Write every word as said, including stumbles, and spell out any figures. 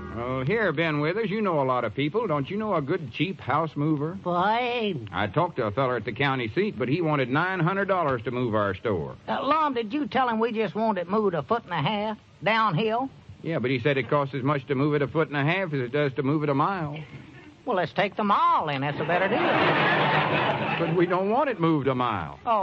Oh, here, Ben Withers, you know a lot of people. Don't you know a good, cheap house mover? Why? I talked to a feller at the county seat, but he wanted nine hundred dollars to move our store. Uh, Lum, did you tell him we just want it moved a foot and a half downhill? Yeah, but he said it costs as much to move it a foot and a half as it does to move it a mile. Well, let's take the mile, then. That's a better deal. But we don't want it moved a mile. Oh.